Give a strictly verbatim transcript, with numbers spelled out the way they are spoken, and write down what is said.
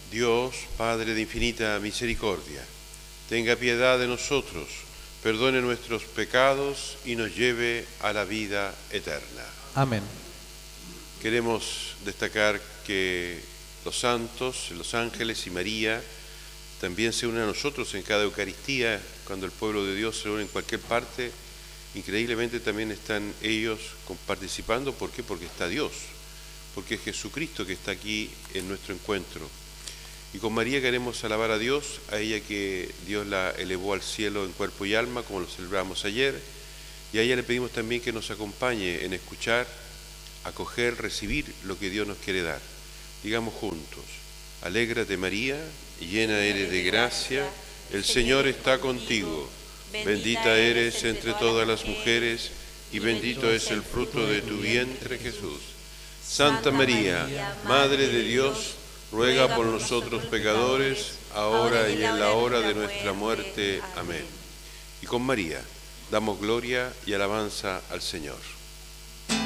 Dios, Padre de infinita misericordia, tenga piedad de nosotros, perdone nuestros pecados y nos lleve a la vida eterna. Amén. Queremos destacar que los santos, los ángeles y María también se unen a nosotros en cada Eucaristía. Cuando el pueblo de Dios se une en cualquier parte, increíblemente también están ellos participando. ¿Por qué? Porque está Dios, porque es Jesucristo que está aquí en nuestro encuentro. Y con María queremos alabar a Dios, a ella que Dios la elevó al cielo en cuerpo y alma, como lo celebramos ayer, y a ella le pedimos también que nos acompañe en escuchar, acoger, recibir lo que Dios nos quiere dar. Digamos juntos: alégrate María, llena eres de gracia, el Señor está contigo, bendita eres entre todas las mujeres, y bendito es el fruto de tu vientre Jesús. Santa María, Madre de Dios, ruega por nosotros pecadores, ahora y en la hora de nuestra muerte. Amén. Y con María damos gloria y alabanza al Señor.